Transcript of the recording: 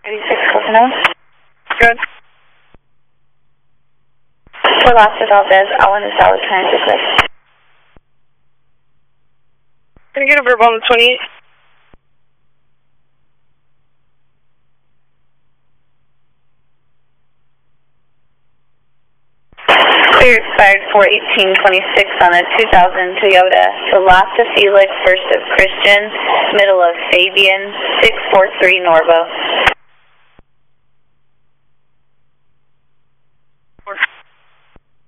86 Coconut. Good. For Las Valdez, Allen South Transit Cliff. Can I get a verbal on the 28? Clear expired 4/18/26 on a 2000 Toyota Velocity Felix, first of Christian, middle of Fabian, 643 Norvo.